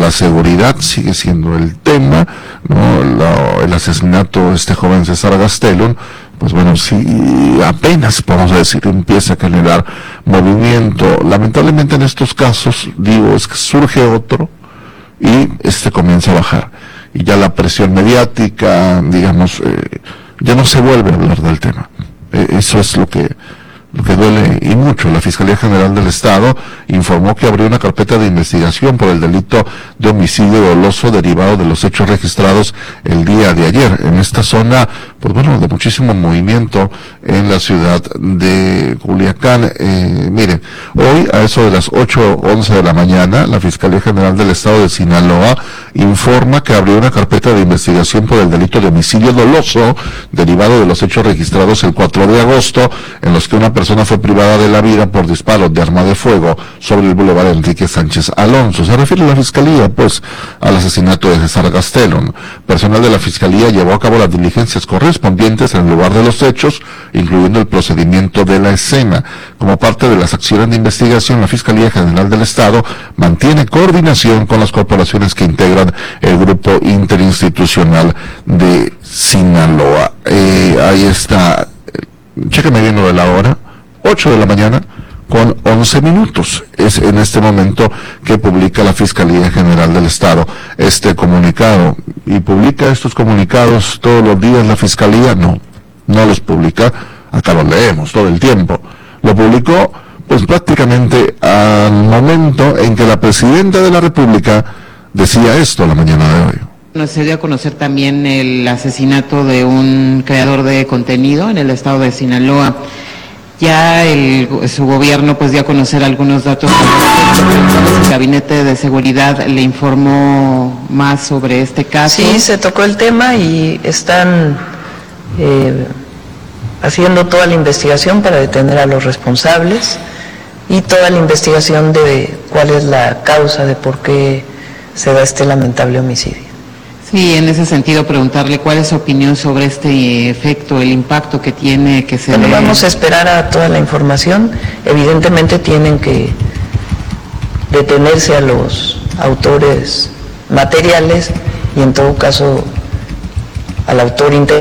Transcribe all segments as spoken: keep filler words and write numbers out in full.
la seguridad sigue siendo el tema, ¿no? La, el asesinato de este joven César Gastelum, pues bueno, sí, apenas, podemos decir, empieza a generar movimiento. Lamentablemente en estos casos, digo, es que surge otro y este comienza a bajar. Y ya la presión mediática, digamos, eh, ya no se vuelve a hablar del tema. Eh, eso es lo que lo que duele y mucho. La Fiscalía General del Estado informó que abrió una carpeta de investigación por el delito de homicidio doloso derivado de los hechos registrados el día de ayer en esta zona, pues bueno, de muchísimo movimiento en la ciudad de Culiacán. Eh, miren, hoy a eso de las ocho once de la mañana, la Fiscalía General del Estado de Sinaloa informa que abrió una carpeta de investigación por el delito de homicidio doloso derivado de los hechos registrados el cuatro de agosto, en los que una persona fue privada de la vida por disparos de arma de fuego sobre el Boulevard Enrique Sánchez Alonso. Se refiere la Fiscalía, pues, al asesinato de César Gastelum. Personal de la Fiscalía llevó a cabo las diligencias correspondientes en el lugar de los hechos, incluyendo el procedimiento de la escena. Como parte de las acciones de investigación, la Fiscalía General del Estado mantiene coordinación con las corporaciones que integran el Grupo Interinstitucional de Sinaloa. Eh, ahí está, chéqueme bien lo de la hora, ocho de la mañana con once minutos. Es en este momento que publica la Fiscalía General del Estado este comunicado. ¿Y publica estos comunicados todos los días la Fiscalía? No, no los publica, acá los leemos todo el tiempo. Lo publicó pues prácticamente al momento en que la Presidenta de la República decía esto la mañana de hoy. Se dio a conocer también el asesinato de un creador de contenido en el estado de Sinaloa. Ya el, su gobierno pues dio a conocer algunos datos. El Gabinete de Seguridad le informó más sobre este caso. Sí, se tocó el tema y están eh, haciendo toda la investigación para detener a los responsables y toda la investigación de cuál es la causa de por qué se da este lamentable homicidio. Sí, en ese sentido preguntarle cuál es su opinión sobre este efecto, el impacto que tiene que se... Bueno, vamos a esperar a toda la información. Evidentemente tienen que detenerse a los autores materiales y en todo caso al autor integral,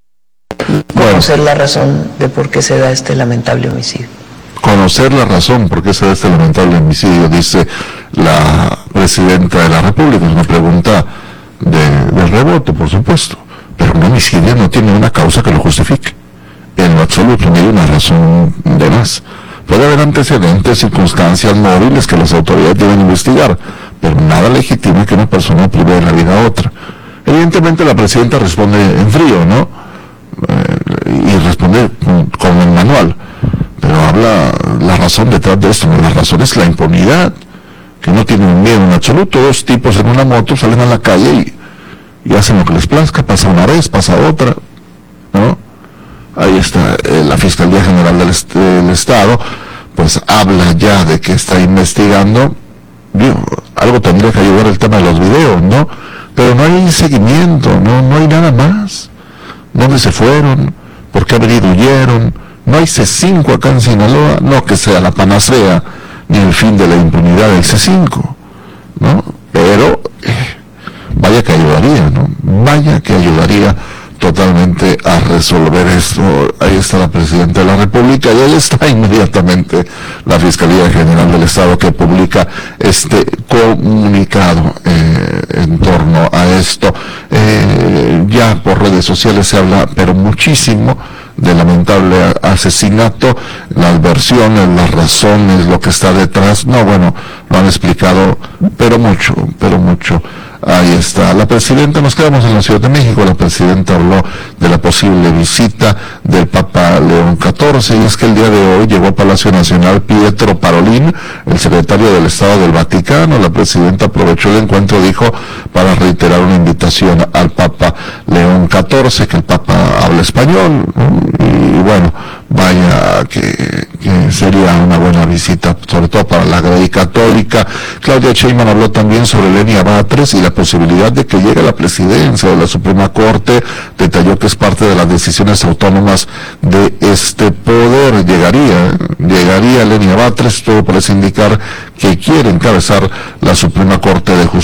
conocer la razón de por qué se da este lamentable homicidio. Conocer la razón por qué se da este lamentable homicidio, dice la Presidenta de la República. Es una pregunta de, de rebote, por supuesto, pero un homicidio no tiene una causa que lo justifique en lo absoluto, ni una razón de más. Puede haber antecedentes, circunstancias móviles que las autoridades deben investigar, pero nada legitima que una persona prive de la vida a otra. Evidentemente la Presidenta responde en frío, ¿no? Eh, y responde con, con el manual, pero habla la razón detrás de esto. La razón es la impunidad, que no tienen miedo en absoluto. Dos tipos en una moto salen a la calle y, y hacen lo que les plazca, pasa una vez, pasa otra, ¿no? Ahí está, eh, la Fiscalía General del, est del Estado, pues habla ya de que está investigando. Digo, algo tendría que ayudar el tema de los videos, ¿no? Pero no hay seguimiento, no, no hay nada más. ¿Dónde se fueron? ¿Por qué haber ido, huyeron? No hay C cinco acá en Sinaloa, no que sea la panacea ni el fin de la impunidad del C cinco, ¿no? Pero eh, vaya que ayudaría, ¿no? Vaya que ayudaría totalmente a resolver esto. Ahí está la Presidenta de la República y ahí está inmediatamente la Fiscalía General del Estado que publica este comunicado eh, en torno a esto. Eh, ya por redes sociales se habla, pero muchísimo, del lamentable asesinato, las versiones, las razones, lo que está detrás. No, bueno, lo han explicado, pero mucho, pero mucho. Ahí está. La Presidenta, nos quedamos en la Ciudad de México, la Presidenta habló de la posible visita del Papa León catorce, y es que el día de hoy llegó a Palacio Nacional Pietro Parolin, el secretario del Estado del Vaticano. La Presidenta aprovechó el encuentro, dijo, para reiterar una invitación al Papa León catorce, que el Papa habla español, y bueno, vaya que, que sería una buena visita, sobre todo para la Grey Católica. Claudia Sheinbaum habló también sobre Lenia Batres y la posibilidad de que llegue a la presidencia de la Suprema Corte. Detalló que es parte de las decisiones autónomas de este poder. Llegaría, llegaría Lenia Batres, todo parece indicar que quiere encabezar la Suprema Corte de Justicia.